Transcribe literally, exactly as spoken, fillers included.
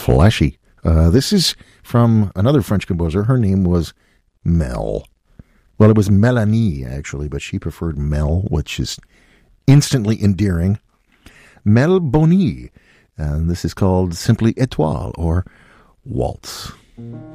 flashy. Uh, this is from another French composer. Her name was Mel. Well, it was Melanie, actually, but she preferred Mel, which is instantly endearing. Mel Boni. And this is called simply Étoile, or Waltz.